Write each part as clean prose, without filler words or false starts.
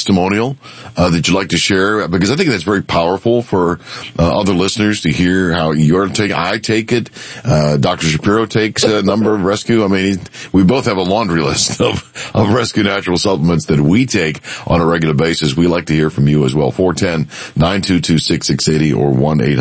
testimonial that you'd like to share? Because I think that's very powerful for other listeners to hear how you're taking. I take it. Dr. Shapiro takes a number of rescue. I mean, we both have a laundry list of rescue natural supplements that we take on a regular basis. We like to hear from you as well. 410-922-6680 or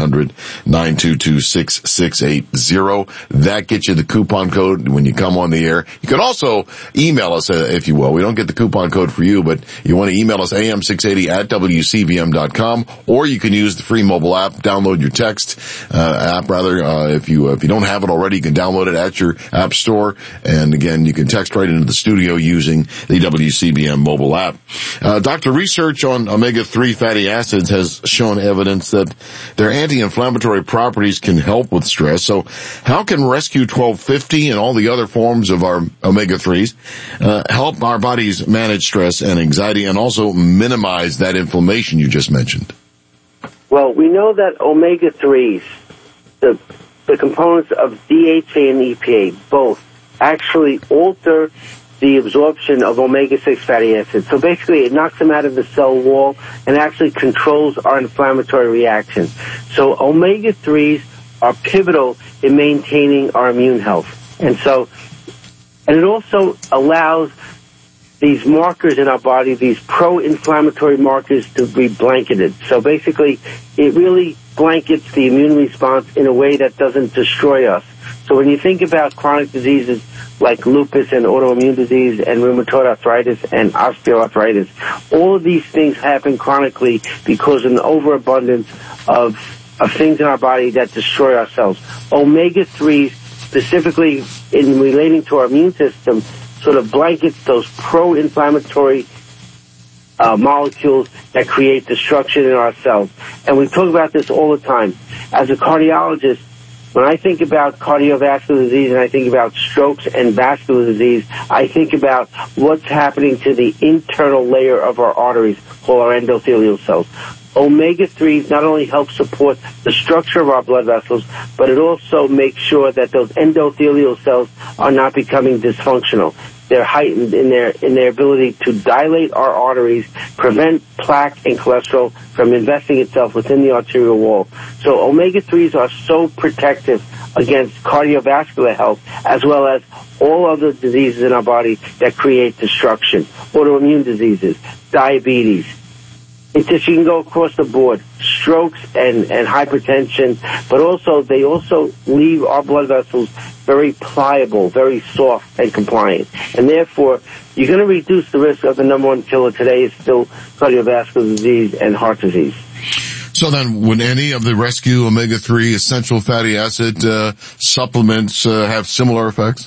1-800-922-6680. That gets you the coupon code when you come on the air. You can also email us, if you will. We don't get the coupon code for you, but you want to email us am680@wcbm.com, or you can use the free mobile app. Download your text app, rather. If you don't have it already, you can download it at your app store. And again, you can text right into the studio using the WCBM mobile app. Doctor, research on omega-3 fatty acids has shown evidence that their anti-inflammatory properties can help with stress. So how can Rescue 1250 and all the other forms of our omega-3s help our bodies manage stress and anxiety and also minimize that inflammation you just mentioned? Well, we know that omega-3s, the components of DHA and EPA, both actually alter the absorption of omega-6 fatty acids. So basically, it knocks them out of the cell wall and actually controls our inflammatory reactions. So omega-3s are pivotal in maintaining our immune health. And it also allows these markers in our body, these pro-inflammatory markers, to be blanketed. So basically, it really blankets the immune response in a way that doesn't destroy us. So when you think about chronic diseases like lupus and autoimmune disease and rheumatoid arthritis and osteoarthritis, all of these things happen chronically because of an overabundance of things in our body that destroy our cells. Omega-3s, specifically in relating to our immune system, sort of blankets those pro-inflammatory molecules that create destruction in our cells. And we talk about this all the time. As a cardiologist, when I think about cardiovascular disease and I think about strokes and vascular disease, I think about what's happening to the internal layer of our arteries, called our endothelial cells. Omega-3s not only help support the structure of our blood vessels, but it also makes sure that those endothelial cells are not becoming dysfunctional. They're heightened in their ability to dilate our arteries, prevent plaque and cholesterol from investing itself within the arterial wall. So omega-3s are so protective against cardiovascular health as well as all other diseases in our body that create destruction, autoimmune diseases, diabetes. It's just, you can go across the board, strokes and hypertension, but also they also leave our blood vessels very pliable, very soft and compliant. And therefore, you're going to reduce the risk of the number one killer today is still cardiovascular disease and heart disease. So then, would any of the Rescue omega-3 essential fatty acid supplements have similar effects?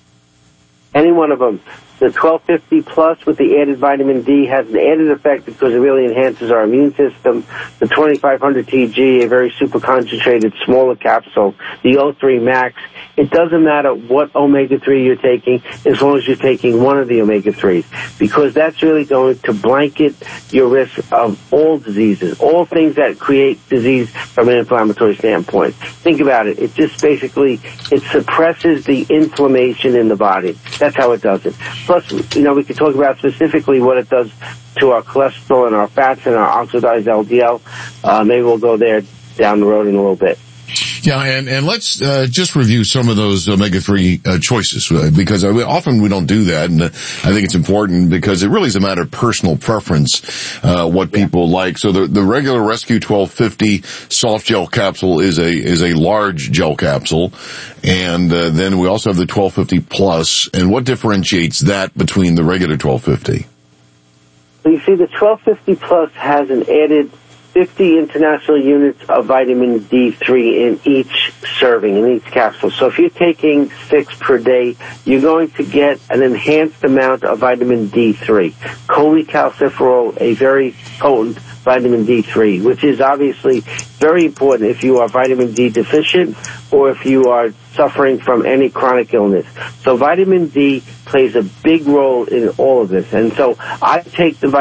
Any one of them. The 1250 Plus with the added vitamin D has an added effect because it really enhances our immune system. The 2500 TG, a very super concentrated, smaller capsule. The O3 Max. It doesn't matter what omega-3 you're taking as long as you're taking one of the omega-3s, because that's really going to blanket your risk of all diseases, all things that create disease from an inflammatory standpoint. Think about it. It just basically, it suppresses the inflammation in the body. That's how it does it. Plus, we could talk about specifically what it does to our cholesterol and our fats and our oxidized LDL. Maybe we'll go there down the road in a little bit. Yeah, and let's just review some of those omega-3 choices, because often we don't do that, and I think it's important because it really is a matter of personal preference, what people like. So the regular Rescue 1250 soft gel capsule is a large gel capsule, and then we also have the 1250 Plus. And what differentiates that between the regular 1250? So you see, the 1250 Plus has an added 50 international units of vitamin D3 in each serving, in each capsule. So if you're taking 6 per day, you're going to get an enhanced amount of vitamin D3. Cholecalciferol, a very potent vitamin D3, which is obviously very important if you are vitamin D deficient or if you are suffering from any chronic illness. So vitamin D plays a big role in all of this. And so I take the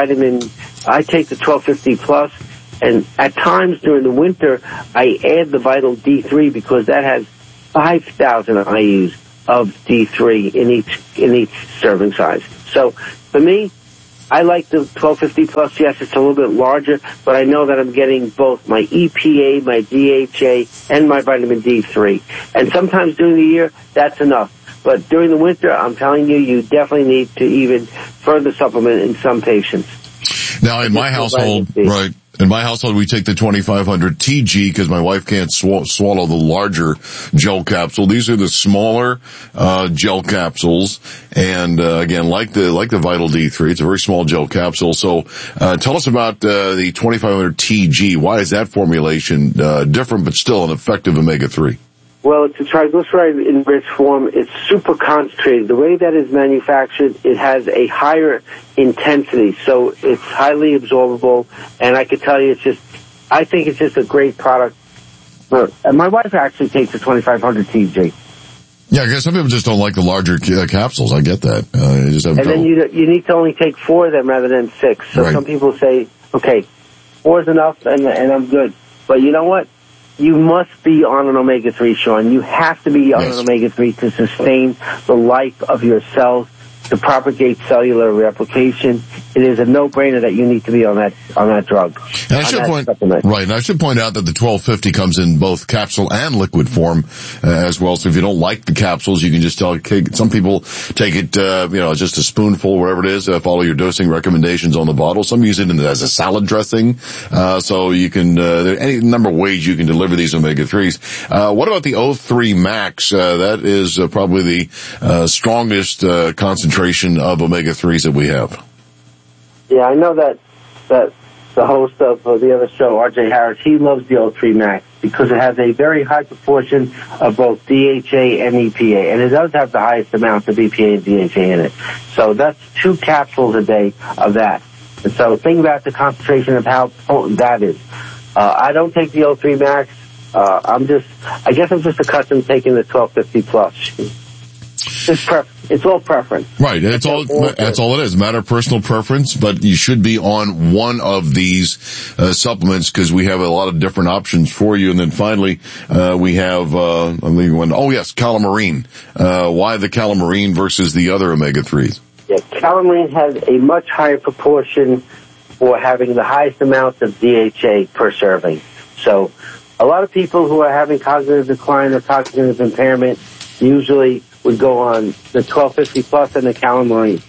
1250 Plus, and at times during the winter, I add the Vital D3 because that has 5,000 IUs of D3 in each serving size. So for me, I like the 1250 Plus. Yes, it's a little bit larger, but I know that I'm getting both my EPA, my DHA, and my vitamin D3. And sometimes during the year, that's enough. But during the winter, I'm telling you, you definitely need to even further supplement in some patients. Now, in my household, right, in my household, we take the 2500 TG because my wife can't swallow the larger gel capsule. These are the smaller, gel capsules. And, again, like the Vital D3, it's a very small gel capsule. So, tell us about, the 2500 TG. Why is that formulation, different but still an effective omega-3? Well, it's a triglyceride-enriched form. It's super concentrated. The way that it's manufactured, it has a higher intensity, so it's highly absorbable. And I could tell you, I think it's just a great product. And my wife actually takes the 2500 TG. Yeah, I guess some people just don't like the larger capsules. I get that. You just have then you need to only take 4 of them rather than 6. So Some people say, okay, 4 is enough, and I'm good. But you know what? You must be on an omega-3, Sean. You have to be on an omega-3 to sustain the life of your cells, to propagate cellular replication. It is a no-brainer that you need to be on that drug. And I should point out that the 1250 comes in both capsule and liquid form as well. So if you don't like the capsules, you can just tell. Some people take it, just a spoonful, whatever it is. Follow your dosing recommendations on the bottle. Some use it as a salad dressing. So you can there are any number of ways you can deliver these omega-3s. What about the O3 Max? That is probably the strongest concentration of omega-3s that we have. Yeah, I know that the host of the other show, R.J. Harris, he loves the O3 Max because it has a very high proportion of both DHA and EPA, and it does have the highest amount of EPA and DHA in it. So that's 2 capsules a day of that. And so think about the concentration of how potent that is. I don't take the O3 Max. I guess I'm just accustomed to taking the 1250 Plus. It's all preference. Right. That's all it is. Matter of personal preference, but you should be on one of these supplements because we have a lot of different options for you. And then finally, we have, Calamarine. Why the Calamarine versus the other omega-3s? Yeah, Calamarine has a much higher proportion for having the highest amount of DHA per serving. So a lot of people who are having cognitive decline or cognitive impairment usually would go on the 1250 Plus and the Calamarine.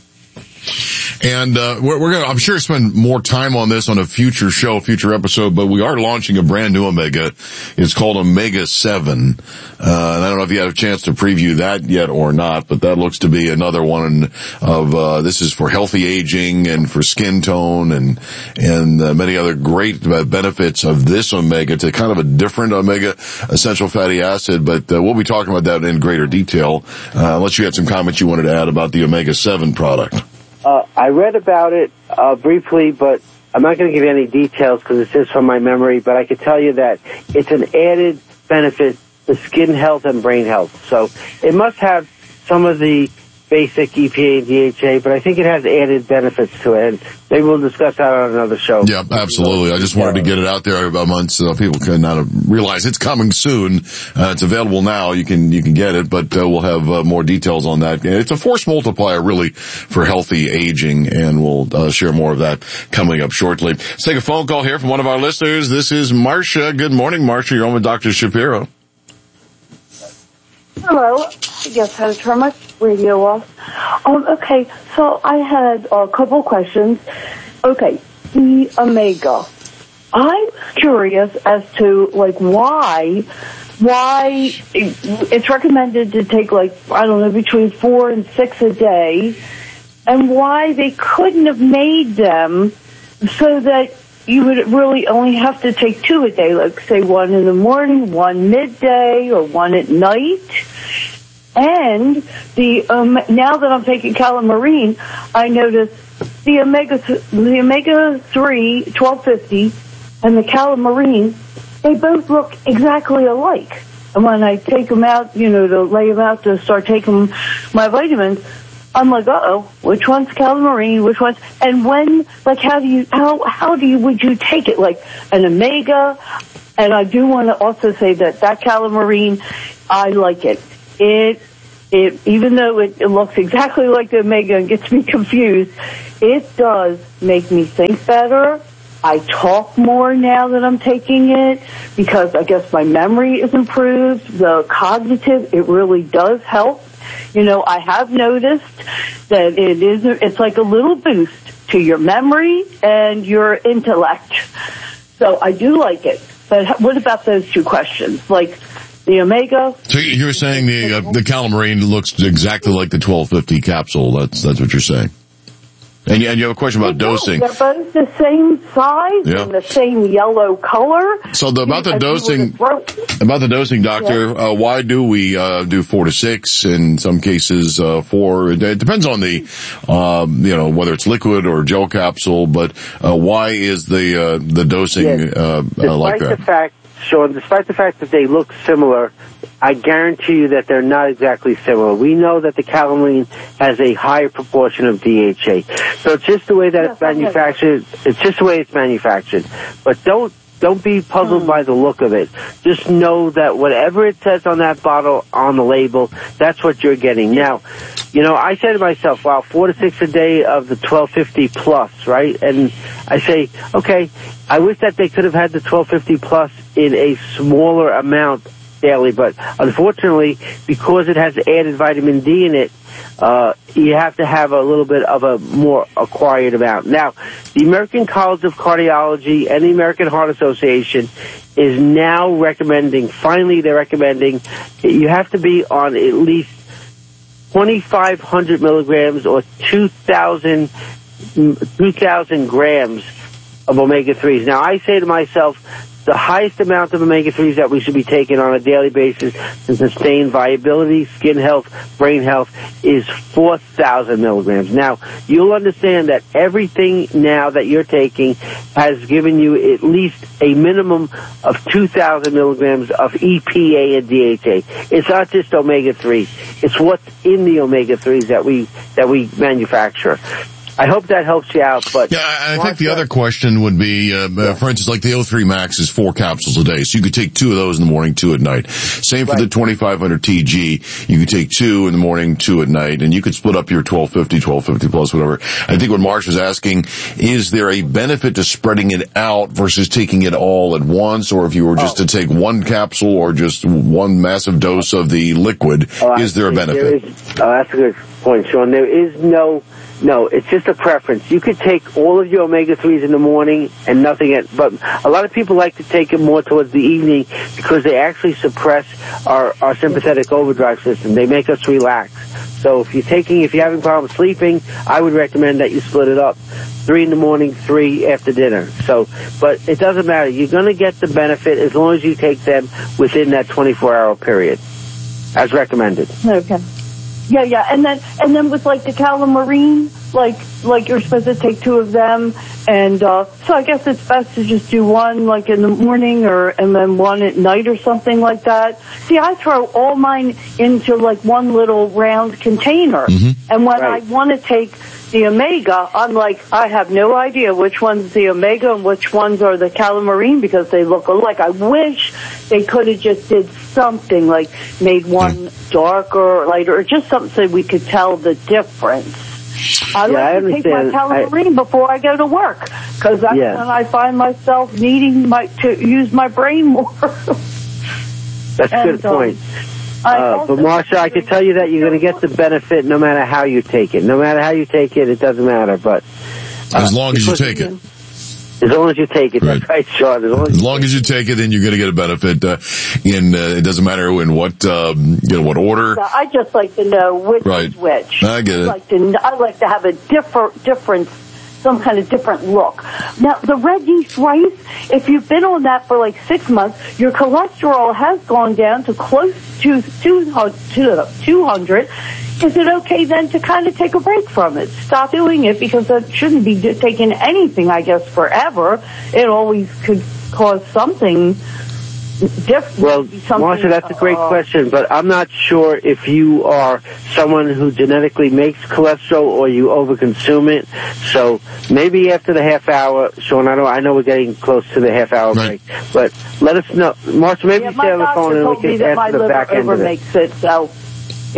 And we're going to, I'm sure, spend more time on this on a future episode, but we are launching a brand new Omega. It's called Omega 7. And I don't know if you had a chance to preview that yet or not, but that looks to be another one of, this is for healthy aging and for skin tone and many other great benefits of this Omega. It's a kind of a different Omega essential fatty acid, but we'll be talking about that in greater detail, unless you had some comments you wanted to add about the Omega 7 product. I read about it briefly, but I'm not going to give you any details because it's just from my memory, but I can tell you that it's an added benefit to skin health and brain health. So it must have some of the basic EPA and DHA, but I think it has added benefits to it. And maybe we'll discuss that on another show. Yeah, absolutely. I just wanted to get it out there amongst people can realize it's coming soon. It's available now. You can get it, but we'll have more details on that. It's a force multiplier really for healthy aging, and we'll share more of that coming up shortly. Let's take a phone call here from one of our listeners. This is Marcia. Good morning, Marcia. You're on with Dr. Shapiro. Hello. Yes, I turn my radio off. Okay, so I had a couple questions. Okay, the Omega. I'm curious as to, why it's recommended to take, between 4 and 6 a day, and why they couldn't have made them so that you would really only have to take 2 a day, say 1 in the morning, 1 midday, or 1 at night. And now that I'm taking Calamarine, I noticed the omega-3 1250 and the Calamarine, they both look exactly alike. And when I take them out, to lay them out to start taking my vitamins, I'm like, which one's Calamarine, which one's, and when, would you take it? Like an Omega? And I do want to also say that Calamarine, I like it. even though it looks exactly like the Omega and gets me confused, it does make me think better. I talk more now that I'm taking it because I guess my memory is improved. The cognitive, it really does help. I have noticed that it's like a little boost to your memory and your intellect. So I do like it. But what about those two questions? Like the Omega? So you're saying the Calamarine looks exactly like the 1250 capsule. That's what you're saying. And you have a question about dosing. They're both the same size and the same yellow color. So about the dosing, doctor, why do we do 4 to 6? In some cases, 4. It depends on the, whether it's liquid or gel capsule. But why is the dosing like that? Despite the fact that they look similar, I guarantee you that they're not exactly similar. We know that the Calamarine has a higher proportion of DHA. So it's just the way that it's manufactured. It's just the way it's manufactured. But don't be puzzled by the look of it. Just know that whatever it says on that bottle, on the label, that's what you're getting. Now, I say to myself, wow, 4 to 6 a day of the 1250 plus, right? And I say, okay, I wish that they could have had the 1250 plus in a smaller amount daily, but unfortunately, because it has added vitamin D in it, you have to have a little bit of a more acquired amount. Now, the American College of Cardiology and the American Heart Association is now recommending, finally they're recommending, you have to be on at least 2,500 milligrams or 2,000 grams of omega-3s. Now, I say to myself, the highest amount of omega-3s that we should be taking on a daily basis to sustain viability, skin health, brain health is 4,000 milligrams. Now, you'll understand that everything now that you're taking has given you at least a minimum of 2,000 milligrams of EPA and DHA. It's not just omega-3. It's what's in the omega-3s that we manufacture. I hope that helps you out, but... Yeah, I think the other question would be, for instance, like the O3 Max is 4 capsules a day, so you could take 2 of those in the morning, 2 at night. Same for the 2500 TG. You could take 2 in the morning, 2 at night, and you could split up your 1250 plus, whatever. I think what Marsh was asking, is there a benefit to spreading it out versus taking it all at once, or if you were just to take 1 capsule or just 1 massive dose of the liquid, is there a benefit? That's a good point, Sean. There is no, it's just a preference. You could take all of your omega-3s in the morning and nothing but a lot of people like to take it more towards the evening because they actually suppress our sympathetic overdrive system. They make us relax. So if you're having problems sleeping, I would recommend that you split it up. 3 in the morning, 3 after dinner. But it doesn't matter. You're going to get the benefit as long as you take them within that 24-hour period, as recommended. Okay. Yeah, and then with like the Calamarine, like you're supposed to take 2 of them, and so I guess it's best to just do 1 like in the morning and then 1 at night or something like that. See, I throw all mine into like 1 little round container, and when I want to take the Omega, I'm like, I have no idea which one's the Omega and which ones are the Calamarine because they look alike. I wish they could have just did something like made 1 darker or lighter, or just something so we could tell the difference. I like to take my Calamarine before I go to work because that's when I find myself needing to use my brain more. That's a good point. But Marsha, I can tell you that you're going to get the benefit no matter how you take it. No matter how you take it, it doesn't matter. But as long as you take it. As long as you take it, that's right, Sean. As long as you take it, then you're going to get a benefit. It doesn't matter in what what order. I just like to know which is which. I get it. I like to have a difference, some kind of different look. Now, the red yeast rice, if you've been on that for like 6 months, your cholesterol has gone down to close to 200. Is it okay then to kind of take a break from it? Stop doing it because that shouldn't be taking anything, I guess, forever. It always could cause something different. Well, Marsha, that's a great question, but I'm not sure if you are someone who genetically makes cholesterol or you overconsume it. So maybe after the half hour, Sean, I know we're getting close to the half hour break, but let us know. Marsha, maybe stay on the phone and we can answer the back end of it. Makes it, so, yeah.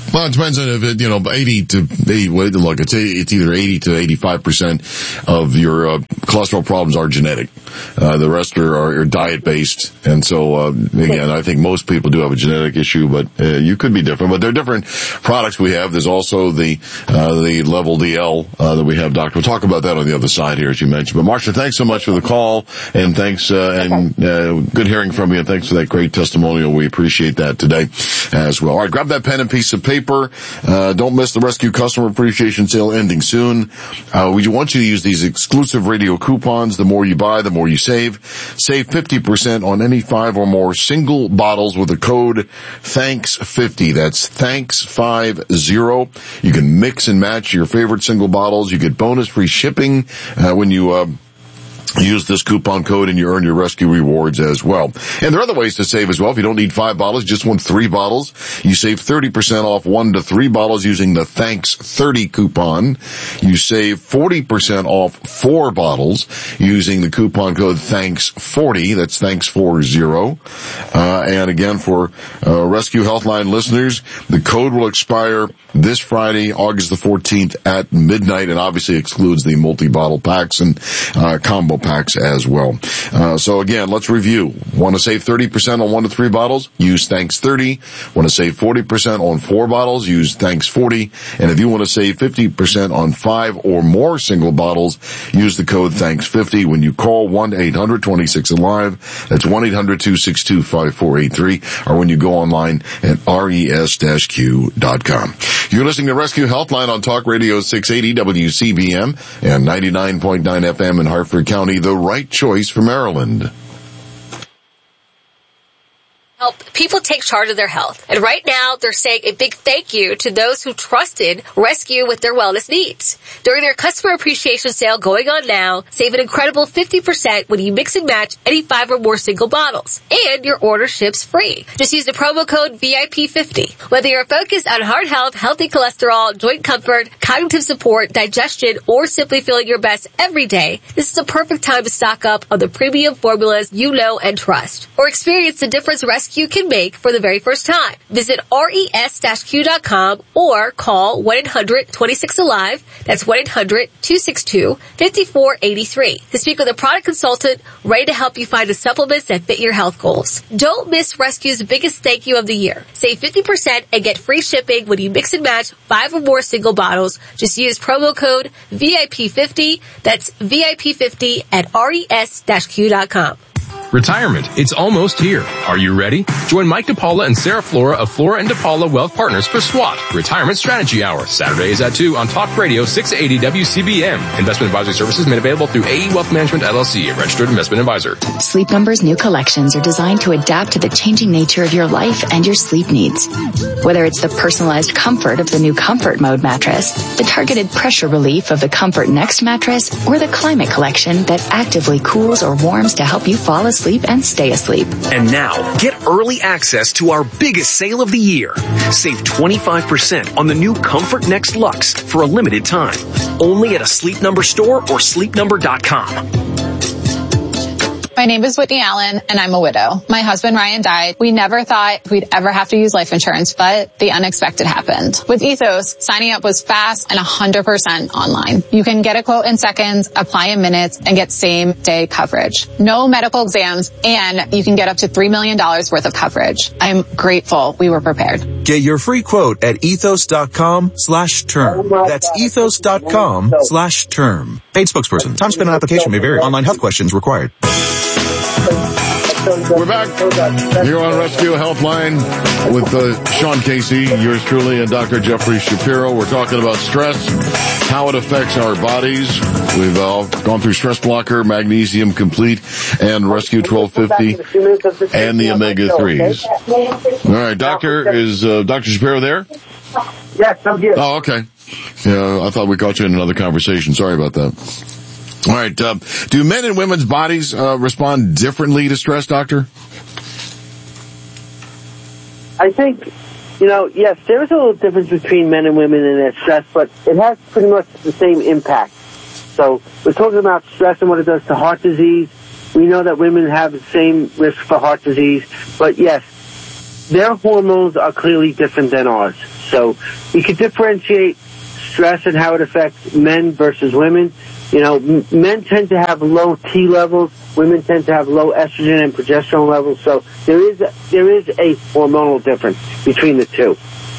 Well, it depends on if it, 80 to 80, look, it's either 80 to 85% of your cholesterol problems are genetic. The rest are diet based. And so, again, I think most people do have a genetic issue, but you could be different. But there are different products we have. There's also the Level DL that we have, Doctor. We'll talk about that on the other side here, as you mentioned. But Marcia, thanks so much for the call, and thanks, good hearing from you, and thanks for that great testimonial. We appreciate that today as well. All right, grab that pen and piece of paper. Don't miss the Rescue Customer Appreciation Sale ending soon. We want you to use these exclusive radio coupons. The more you buy, the more you save. Save 50% on any 5 or more single bottles with the code THANKS50. That's THANKS50. You can mix and match your favorite single bottles. You get bonus free shipping when you use this coupon code, and you earn your rescue rewards as well. And there are other ways to save as well. If you don't need 5 bottles, just want 3 bottles, you save 30% off 1 to 3 bottles using the Thanks30 coupon. You save 40% off 4 bottles using the coupon code Thanks40. That's Thanks40. And again, for Rescue Healthline listeners, the code will expire this Friday, August the 14th at midnight, and obviously excludes the multi-bottle packs and combo packs as well. So again, let's review. Want to save 30% on 1 to 3 bottles? Use Thanks30. Want to save 40% on 4 bottles? Use Thanks40. And if you want to save 50% on 5 or more single bottles, use the code Thanks50 when you call 1-800-26-ALIVE. That's 1-800-262-5483, or when you go online at res-q.com. You're listening to Rescue Healthline on Talk Radio 680 WCBM and 99.9 FM in Hartford County, the right choice for Maryland. Help people take charge of their health. And right now, they're saying a big thank you to those who trusted Rescue with their wellness needs. During their customer appreciation sale going on now, save an incredible 50% when you mix and match any 5 or more single bottles. And your order ships free. Just use the promo code VIP50. Whether you're focused on heart health, healthy cholesterol, joint comfort, cognitive support, digestion, or simply feeling your best every day, this is a perfect time to stock up on the premium formulas you know and trust. Or experience the difference Rescue can make for the very first time. Visit res-q.com or call 1-800-26-ALIVE. That's 1-800-262-5483 to speak with a product consultant ready to help you find the supplements that fit your health goals. Don't miss Rescue's biggest thank you of the year. Save 50% and get free shipping when you mix and match 5 or more single bottles. Just use promo code VIP50. That's VIP50 at res-q.com. Retirement. It's almost here. Are you ready? Join Mike DePaula and Sarah Flora of Flora & DePaula Wealth Partners for SWAT, Retirement Strategy Hour, Saturdays at 2 on Talk Radio 680 WCBM. Investment advisory services made available through AE Wealth Management LLC, a registered investment advisor. Sleep Number's new collections are designed to adapt to the changing nature of your life and your sleep needs. Whether it's the personalized comfort of the new Comfort Mode mattress, the targeted pressure relief of the Comfort Next mattress, or the Climate Collection that actively cools or warms to help you fall asleep and stay asleep. And now, get early access to our biggest sale of the year. Save 25% on the new Comfort Next Luxe for a limited time. Only at a Sleep Number store or sleepnumber.com. My name is Whitney Allen, and I'm a widow. My husband, Ryan, died. We never thought we'd ever have to use life insurance, but the unexpected happened. With Ethos, signing up was fast and 100% online. You can get a quote in seconds, apply in minutes, and get same-day coverage. No medical exams, and you can get up to $3 million worth of coverage. I'm grateful we were prepared. Get your free quote at ethos.com/term. That's ethos.com/term. Paid spokesperson. Time spent on application may vary. Online health questions required. We're back here on Rescue Healthline with Sean Casey, yours truly, and Dr. Jeffrey Shapiro. We're talking about stress, how it affects our bodies. We've gone through Stress Blocker, Magnesium Complete, and Rescue 1250, and the Omega-3s. All right, Doctor, is Dr. Shapiro there? Yes, I'm here. Oh, okay. Yeah, I thought we caught you in another conversation. Sorry about that. All right. Do men and women's bodies respond differently to stress, Doctor? I think, yes, there is a little difference between men and women in their stress, but it has pretty much the same impact. So we're talking about stress and what it does to heart disease. We know that women have the same risk for heart disease, but yes, their hormones are clearly different than ours. So you can differentiate stress and how it affects men versus women. You know, men tend to have low T levels. Women tend to have low estrogen and progesterone levels. So there is a hormonal difference between the two.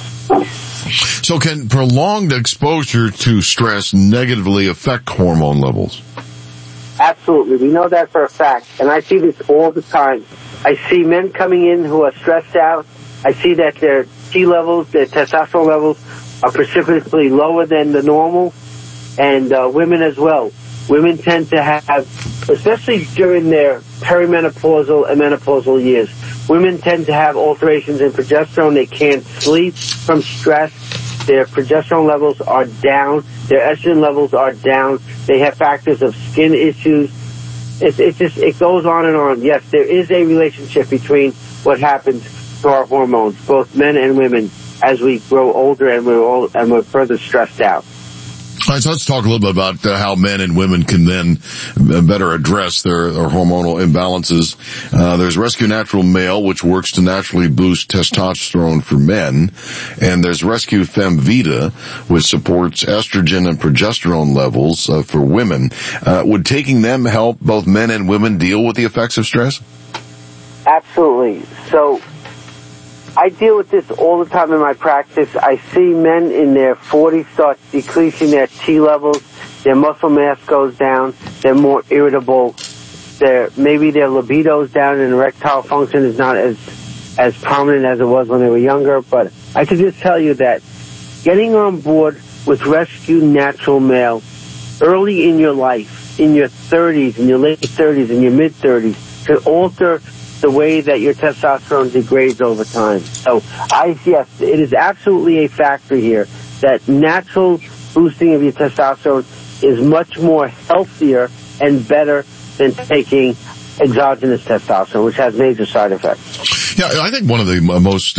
So can prolonged exposure to stress negatively affect hormone levels? Absolutely. We know that for a fact. And I see this all the time. I see men coming in who are stressed out. I see that their T levels, their testosterone levels are precipitously lower than the normal. And women as well. Women tend to have, especially during their perimenopausal and menopausal years, women tend to have alterations in progesterone. They can't sleep from stress. Their progesterone levels are down. Their estrogen levels are down. They have factors of skin issues. It goes on and on. Yes, there is a relationship between what happens to our hormones, both men and women, as we grow older and we're further stressed out. All right, so let's talk a little bit about how men and women can then better address their hormonal imbalances. There's Rescue Natural Male, which works to naturally boost testosterone for men. And there's Rescue Femvita, which supports estrogen and progesterone levels for women. Would taking them help both men and women deal with the effects of stress? Absolutely. So I deal with this all the time in my practice. I see men in their 40s start decreasing their T levels. Their muscle mass goes down. They're more irritable. Maybe their libido's down and erectile function is not as prominent as it was when they were younger. But I can just tell you that getting on board with Rescue Natural Male early in your life, in your 30s, in your late 30s, in your mid-30s, could alter the way that your testosterone degrades over time. So, yes, it is absolutely a factor here that natural boosting of your testosterone is much more healthier and better than taking exogenous testosterone, which has major side effects. Yeah, I think one of the most,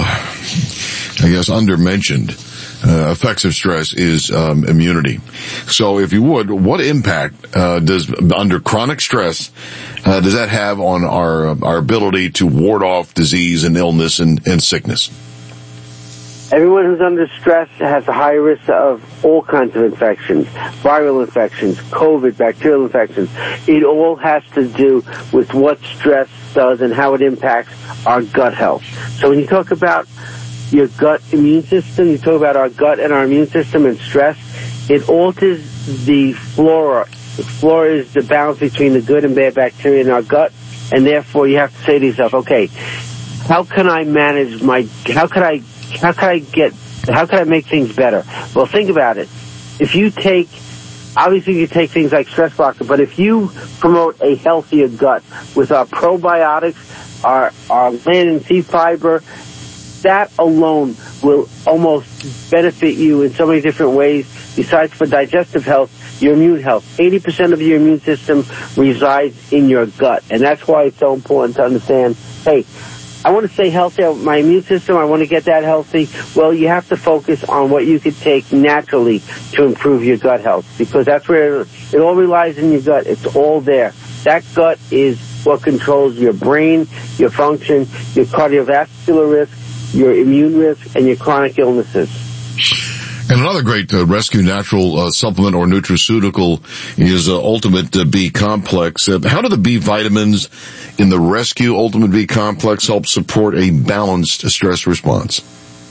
under-mentioned effects of stress is immunity. So if you would, what impact does under chronic stress does that have on our ability to ward off disease and illness and sickness? Everyone who's under stress has a high risk of all kinds of infections, viral infections, COVID, bacterial infections. It all has to do with what stress does and how it impacts our gut health. So when you talk about your gut immune system, you talk about our gut and our immune system and stress, it alters the flora. The flora is the balance between the good and bad bacteria in our gut, and therefore you have to say to yourself, okay, how can I manage how can I make things better? Well, think about it. If you take, obviously you take things like stress blocker, but if you promote a healthier gut with our probiotics, our lanolin C fiber, that alone will almost benefit you in so many different ways. Besides for digestive health, your immune health. 80% of your immune system resides in your gut. And that's why it's so important to understand, hey, I want to stay healthy. My immune system, I want to get that healthy. Well, you have to focus on what you could take naturally to improve your gut health, because that's where it all relies in your gut. It's all there. That gut is what controls your brain, your function, your cardiovascular risk, your immune risk, and your chronic illnesses. And another great Rescue Natural supplement or nutraceutical is Ultimate B Complex. How do the B vitamins in the Rescue Ultimate B Complex help support a balanced stress response?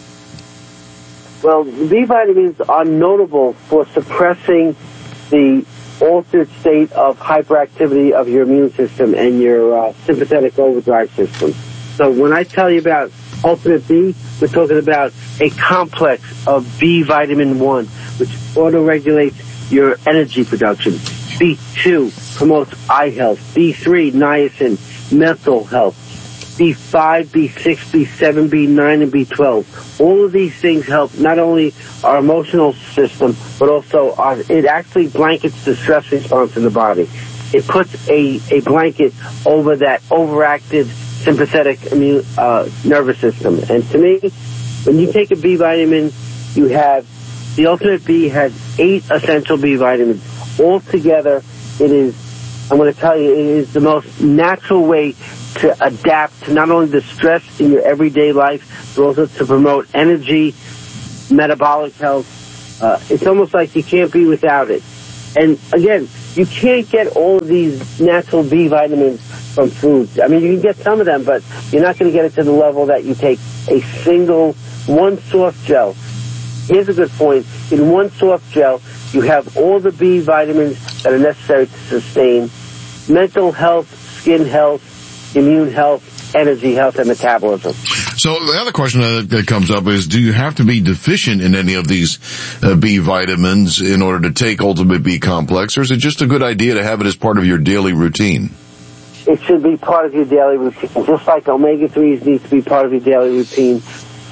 Well, the B vitamins are notable for suppressing the altered state of hyperactivity of your immune system and your sympathetic overdrive system. So when I tell you about Ultimate B, we're talking about a complex of B vitamin 1, which auto-regulates your energy production. B2 promotes eye health. B3, niacin, mental health. B5, B6, B7, B9, and B12. All of these things help not only our emotional system, but also it actually blankets the stress response in the body. It puts a blanket over that overactive sympathetic immune nervous system. And to me, when you take a B vitamin, you have the Ultimate B has 8 essential B vitamins. All together, it is, I'm going to tell you, it is the most natural way to adapt to not only the stress in your everyday life, but also to promote energy, metabolic health. It's almost like you can't be without it. And again, you can't get all of these natural B vitamins from foods. I mean, you can get some of them, but you're not going to get it to the level that you take a single, one soft gel. Here's a good point. In one soft gel, you have all the B vitamins that are necessary to sustain mental health, skin health, immune health, energy health, and metabolism. So the other question that comes up is, do you have to be deficient in any of these B vitamins in order to take Ultimate B Complex, or is it just a good idea to have it as part of your daily routine? It should be part of your daily routine. Just like omega-3s needs to be part of your daily routine,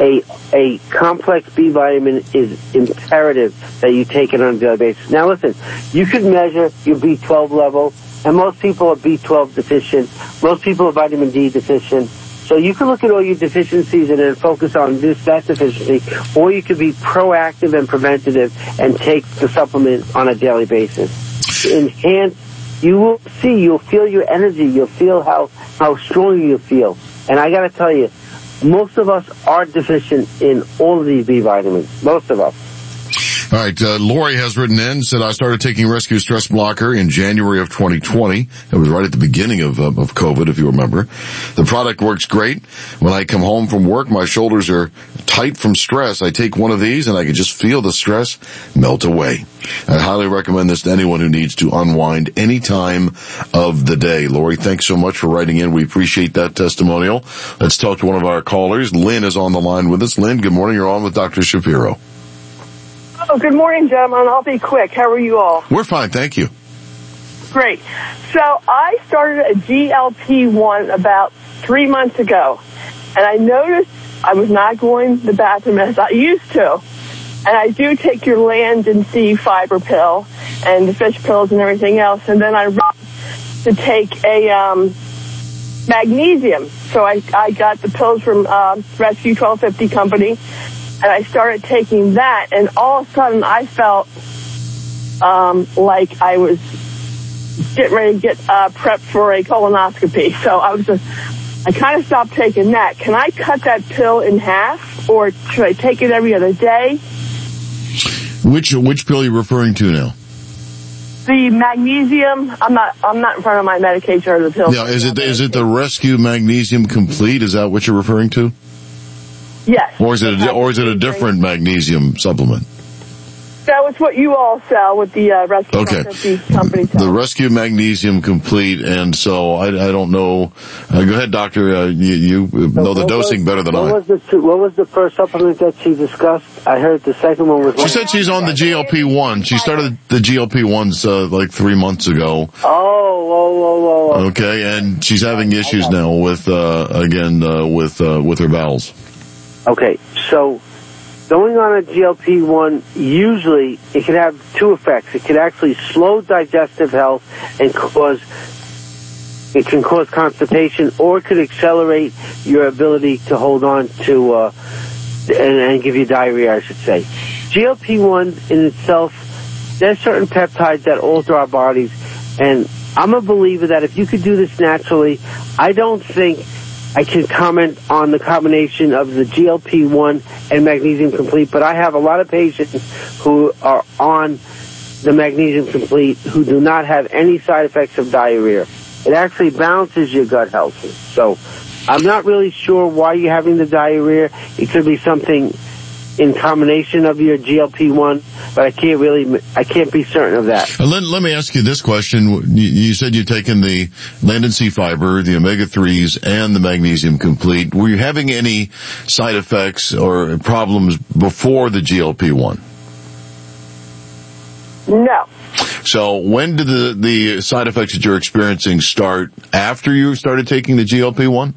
a complex B vitamin is imperative that you take it on a daily basis. Now listen, you could measure your B12 level, and most people are B12 deficient. Most people are vitamin D deficient. So you can look at all your deficiencies and then focus on that deficiency, or you could be proactive and preventative and take the supplement on a daily basis. To enhance, you'll feel your energy, you'll feel how strong you feel. And I gotta tell you, most of us are deficient in all of these B vitamins. Most of us. All right, Lori has written in, said, I started taking Rescue Stress Blocker in January of 2020. It was right at the beginning of COVID, if you remember. The product works great. When I come home from work, my shoulders are tight from stress. I take one of these and I can just feel the stress melt away. I highly recommend this to anyone who needs to unwind any time of the day. Lori, thanks so much for writing in. We appreciate that testimonial. Let's talk to one of our callers. Lynn is on the line with us. Lynn, good morning. You're on with Dr. Shapiro. Oh, good morning, gentlemen. I'll be quick. How are you all? We're fine, thank you. Great. So I started a GLP-1 about 3 months ago, and I noticed I was not going to the bathroom as I used to. And I do take your Land and Sea fiber pill and the fish pills and everything else, and then I to take a magnesium. So I got the pills from Rescue 1250 Company, and I started taking that, and all of a sudden I felt like I was getting ready to get prepped for a colonoscopy. So I kind of stopped taking that. Can I cut that pill in half, or should I take it every other day? Which pill are you referring to now? The magnesium. I'm not in front of my medication or the pill. Yeah, is it the Rescue Magnesium Complete? Is that what you're referring to? Yes. Or is it a different magnesium supplement? That was what you all sell with the Rescue 1250 Company. The Rescue Magnesium Complete, and so I don't know. Go ahead, doctor. You know the dosing better than I. What was the first supplement that she discussed? I heard the second one was. She said she's on the GLP-1. She started the GLP-1s like 3 months ago. Oh. Okay, and she's having issues now with with her bowels. Okay, so going on a GLP-1, usually it can have two effects. It can actually slow digestive health and it can cause constipation, or it could accelerate your ability to hold on to and give you diarrhea, I should say. GLP-1 in itself, there's certain peptides that alter our bodies, and I'm a believer that if you could do this naturally, I don't think I can comment on the combination of the GLP-1 and Magnesium Complete, but I have a lot of patients who are on the Magnesium Complete who do not have any side effects of diarrhea. It actually balances your gut health. So I'm not really sure why you're having the diarrhea. It could be something in combination of your GLP-1, but I can't be certain of that. Let me ask you this question. You said you'd taken the Land and Sea Fiber, the omega-3s, and the Magnesium Complete. Were you having any side effects or problems before the GLP-1? No. So when did the side effects that you're experiencing start? After you started taking the GLP-1?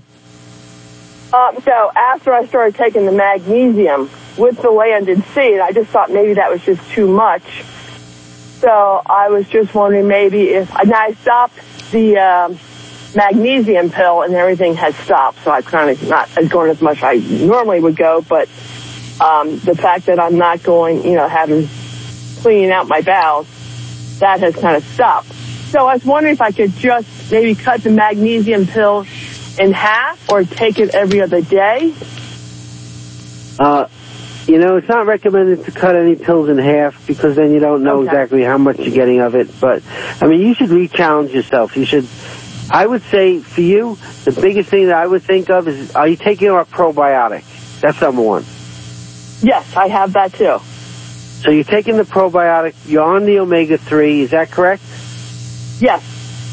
So after I started taking the magnesium with the Land and Sea, I just thought maybe that was just too much. So I was just wondering maybe now I stopped the magnesium pill and everything has stopped. So I kind of not going as much as I normally would go, but the fact that I'm not going, having cleaning out my bowels, that has kind of stopped. So I was wondering if I could just maybe cut the magnesium pill in half or take it every other day. It's not recommended to cut any pills in half because then you don't know exactly how much you're getting of it. But, you should re-challenge yourself. I would say for you, the biggest thing that I would think of is, are you taking a probiotic? That's number one. Yes, I have that too. So you're taking the probiotic, you're on the omega-3, is that correct? Yes.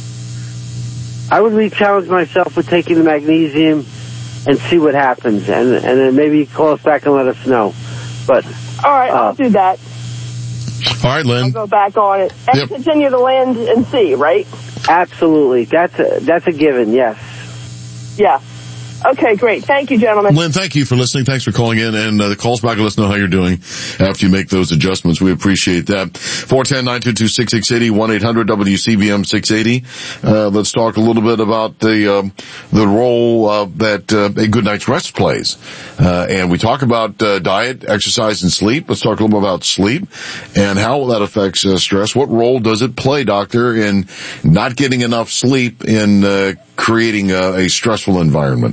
I would re-challenge myself with taking the magnesium and see what happens. And then maybe call us back and let us know. But all right, I'll do that. All right, Lynn. I'll go back on it. And continue to land and see, right? Absolutely. That's a given, yes. Yeah. Okay, great. Thank you, gentlemen. Lynn, thank you for listening. Thanks for calling in, and the calls back. Let us know how you're doing after you make those adjustments. We appreciate that. 410-922-6680, 1-800-WCBM-680. Let's talk a little bit about the role that a good night's rest plays. And we talk about diet, exercise, and sleep. Let's talk a little bit about sleep and how that affects stress. What role does it play, doctor, in not getting enough sleep in creating a stressful environment?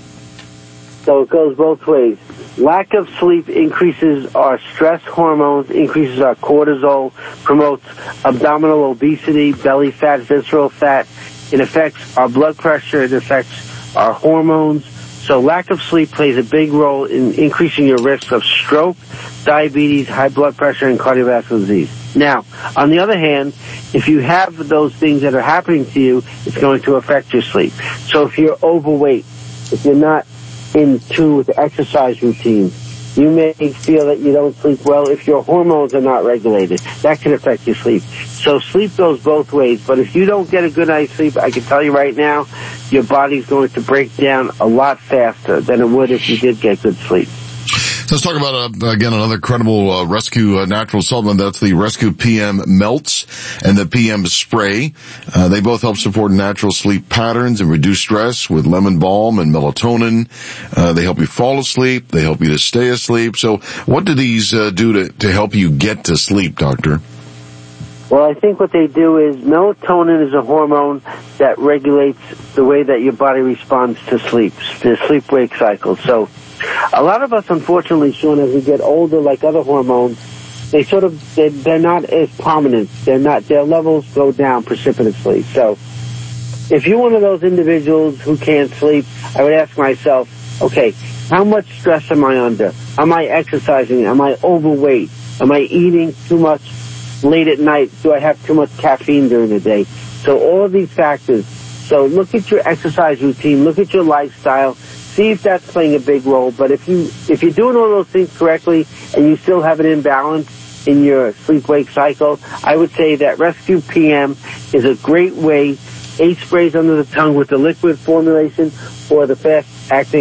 So it goes both ways. Lack of sleep increases our stress hormones, increases our cortisol, promotes abdominal obesity, belly fat, visceral fat. It affects our blood pressure. It affects our hormones. So lack of sleep plays a big role in increasing your risk of stroke, diabetes, high blood pressure, and cardiovascular disease. Now, on the other hand, if you have those things that are happening to you, it's going to affect your sleep. So if you're overweight, if you're not in tune with the exercise routine, you may feel that you don't sleep well if your hormones are not regulated. That can affect your sleep. So sleep goes both ways, but if you don't get a good night's sleep, I can tell you right now, your body's going to break down a lot faster than it would if you did get good sleep. Let's talk about, again, another credible Rescue natural supplement. That's the Rescue PM Melts and the PM Spray. They both help support natural sleep patterns and reduce stress with lemon balm and melatonin. They help you fall asleep. They help you to stay asleep. So what do these do to help you get to sleep, doctor? Well, I think what they do is melatonin is a hormone that regulates the way that your body responds to sleep, the sleep-wake cycle. So a lot of us, unfortunately, Sean, as we get older, like other hormones, they're not as prominent. Their levels go down precipitously. So if you're one of those individuals who can't sleep, I would ask myself, okay, how much stress am I under? Am I exercising? Am I overweight? Am I eating too much late at night? Do I have too much caffeine during the day? So all of these factors. So look at your exercise routine. Look at your lifestyle. See if that's playing a big role. But if you're doing all those things correctly and you still have an imbalance in your sleep-wake cycle, I would say that Rescue PM is a great way. 8 sprays under the tongue with the liquid formulation or the fast-acting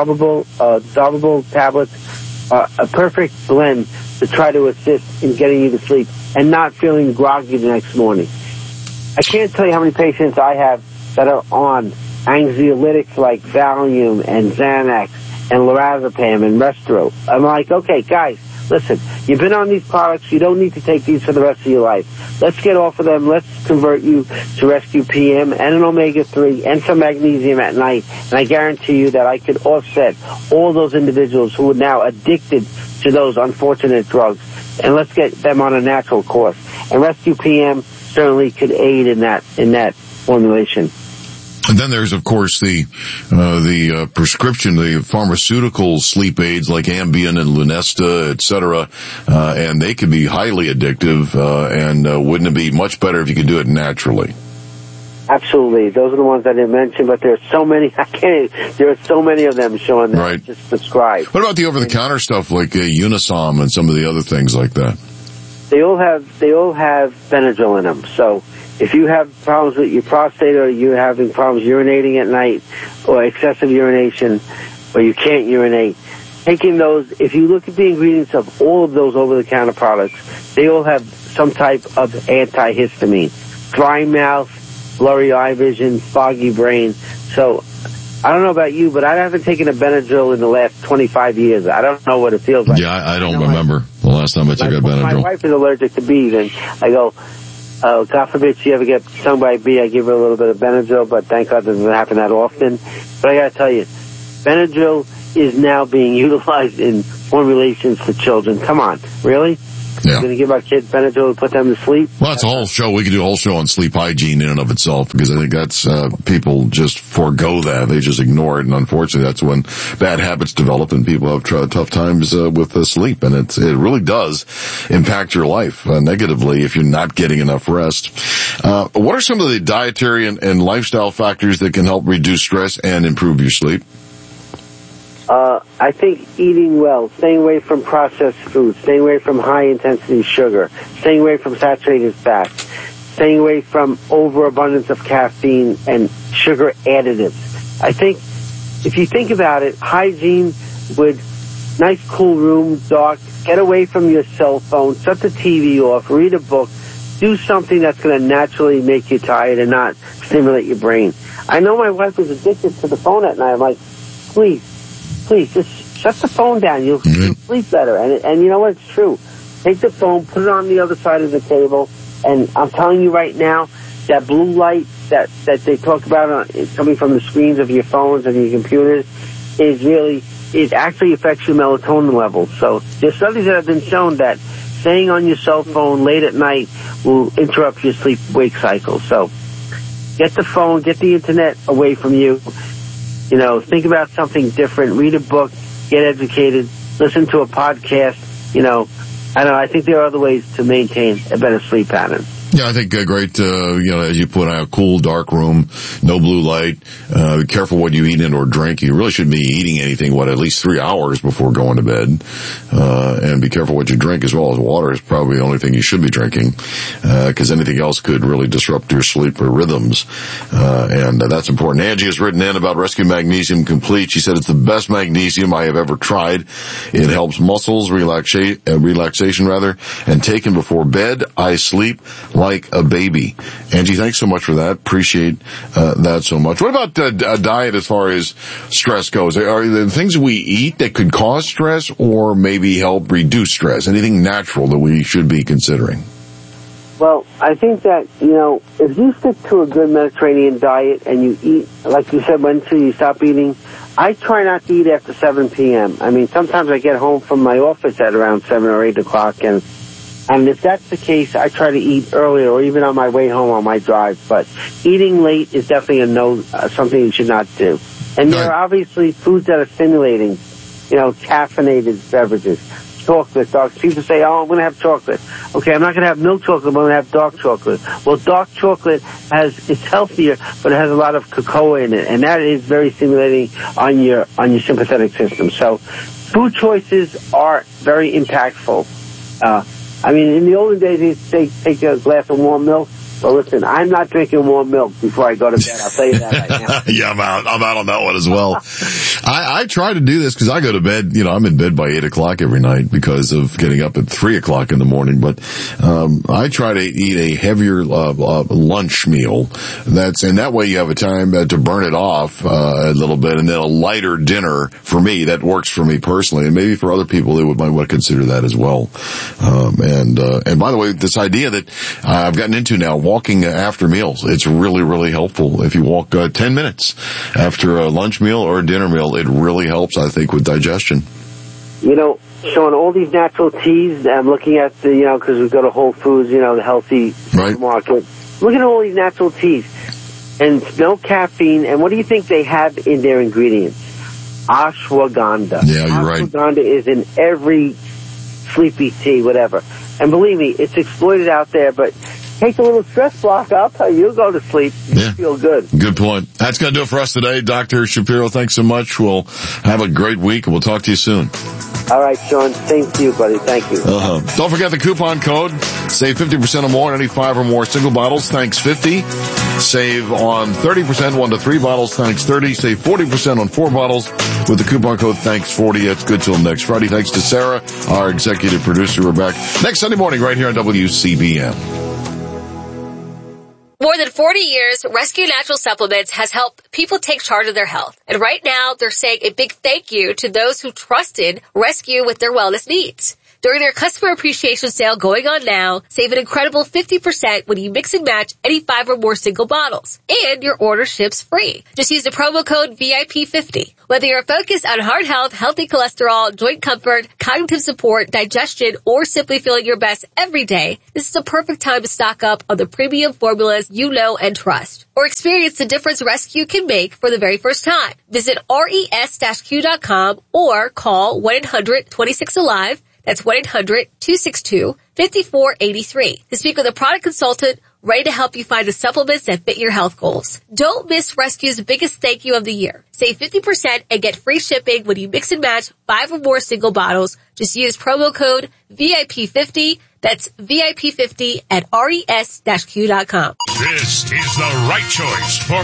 dissolvable tablets, a perfect blend to try to assist in getting you to sleep and not feeling groggy the next morning. I can't tell you how many patients I have that are on anxiolytics like Valium and Xanax and lorazepam and Restro. I'm like, okay, guys, listen, you've been on these products. You don't need to take these for the rest of your life. Let's get off of them. Let's convert you to Rescue PM and an omega-3 and some magnesium at night. And I guarantee you that I could offset all those individuals who are now addicted to those unfortunate drugs. And let's get them on a natural course. And Rescue PM certainly could aid in that formulation. And then there's, of course, the prescription, the pharmaceutical sleep aids like Ambien and Lunesta, et cetera, and they can be highly addictive, and wouldn't it be much better if you could do it naturally? Absolutely. Those are the ones I didn't mention, but there's so many, there are so many of them, Sean, that right. Just prescribed. What about the over-the-counter stuff like Unisom and some of the other things like that? They all have Benadryl in them, so if you have problems with your prostate or you're having problems urinating at night or excessive urination or you can't urinate, taking those, if you look at the ingredients of all of those over-the-counter products, they all have some type of antihistamine. Dry mouth, blurry eye vision, foggy brain. So I don't know about you, but I haven't taken a Benadryl in the last 25 years. I don't know what it feels like. Yeah, I don't remember the last time I took a Benadryl. My wife is allergic to bees, and I go, God forbid she ever gets stung by a bee, I give her a little bit of Benadryl, but thank God it doesn't happen that often. But I gotta tell you, Benadryl is now being utilized in formulations for children. Come on, really? Yeah. We're going to give our kids Benadryl to put them to sleep? Well, that's a whole show. We could do a whole show on sleep hygiene in and of itself, because I think that's, people just forego that. They just ignore it. And unfortunately, that's when bad habits develop and people have tough times, with sleep. And it really does impact your life, negatively if you're not getting enough rest. What are some of the dietary and lifestyle factors that can help reduce stress and improve your sleep? I think eating well, staying away from processed foods, staying away from high-intensity sugar, staying away from saturated fat, staying away from overabundance of caffeine and sugar additives. I think, if you think about it, hygiene with nice, cool room, dark, get away from your cell phone, shut the TV off, read a book, do something that's going to naturally make you tired and not stimulate your brain. I know my wife was addicted to the phone at night. I'm like, please, just shut the phone down. You'll sleep better. And you know what? It's true. Take the phone, put it on the other side of the table, and I'm telling you right now, that blue light that they talk about coming from the screens of your phones and your computers it actually affects your melatonin levels. So there's studies that have been shown that staying on your cell phone late at night will interrupt your sleep-wake cycle. So get the phone, get the internet away from you. You know, think about something different. Read a book, get educated, listen to a podcast. You know, I think there are other ways to maintain a better sleep pattern. Yeah, I think great, as you put out, a cool, dark room, no blue light, be careful what you eat and or drink. You really shouldn't be eating anything, at least 3 hours before going to bed. And be careful what you drink as well. As water is probably the only thing you should be drinking, because anything else could really disrupt your sleep rhythms. And that's important. Angie has written in about Rescue Magnesium Complete. She said it's the best magnesium I have ever tried. It helps muscles, relaxation, and taken before bed, I sleep like a baby. Angie, thanks so much for that. Appreciate that so much. What about a diet as far as stress goes? Are there things we eat that could cause stress or maybe help reduce stress? Anything natural that we should be considering? Well, I think that, if you stick to a good Mediterranean diet and you eat, like you said, once you stop eating, I try not to eat after 7 p.m. I mean, sometimes I get home from my office at around 7 or 8 o'clock, and if that's the case, I try to eat earlier or even on my way home on my drive. But eating late is definitely something you should not do. And there are obviously foods that are stimulating, caffeinated beverages, chocolate, dark. People say, I'm going to have chocolate. Okay, I'm not going to have milk chocolate, I'm going to have dark chocolate. Well, dark chocolate it's healthier, but it has a lot of cocoa in it, and that is very stimulating on your sympathetic system. So food choices are very impactful. In the olden days, they take a glass of warm milk. Well, listen, I'm not drinking warm milk before I go to bed. I'll tell you that right now. Yeah, I'm out on that one as well. I try to do this because I go to bed, I'm in bed by 8 o'clock every night because of getting up at 3 o'clock in the morning. But, I try to eat a heavier, lunch meal. And that way you have a time to burn it off, a little bit, and then a lighter dinner for me. That works for me personally. And maybe for other people, they might want to consider that as well. And by the way, this idea that I've gotten into now, walking after meals, it's really, really helpful. If you walk 10 minutes after a lunch meal or a dinner meal, it really helps, I think, with digestion. Sean, all these natural teas, I'm looking at because we go to Whole Foods, the healthy market. Look at all these natural teas. And no caffeine. And what do you think they have in their ingredients? Ashwagandha. Yeah, you're right. Ashwagandha is in every sleepy tea, whatever. And believe me, it's exploited out there, but take a little stress block, I'll tell you, you'll go to sleep. You feel good. Good point. That's going to do it for us today. Dr. Shapiro, thanks so much. We'll have a great week, and we'll talk to you soon. All right, Sean. Same to you, buddy. Thank you. Don't forget the coupon code. Save 50% or more on any 5 or more single bottles. Thanks 50. Save on 30%, 1 to 3 bottles. Thanks 30. Save 40% on 4 bottles with the coupon code Thanks 40. That's good till next Friday. Thanks to Sarah, our executive producer. We're back next Sunday morning right here on WCBM. More than 40 years, Rescue Natural Supplements has helped people take charge of their health. And right now, they're saying a big thank you to those who trusted Rescue with their wellness needs. During their customer appreciation sale going on now, save an incredible 50% when you mix and match any 5 or more single bottles. And your order ships free. Just use the promo code VIP50. Whether you're focused on heart health, healthy cholesterol, joint comfort, cognitive support, digestion, or simply feeling your best every day, this is a perfect time to stock up on the premium formulas you know and trust. Or experience the difference Rescue can make for the very first time. Visit res-q.com or call 1-800-26-ALIVE. That's 1-800-262-5483 to speak with a product consultant ready to help you find the supplements that fit your health goals. Don't miss Rescue's biggest thank you of the year. Save 50% and get free shipping when you mix and match 5 or more single bottles. Just use promo code VIP50. That's VIP50 at res-q.com. This is the right choice for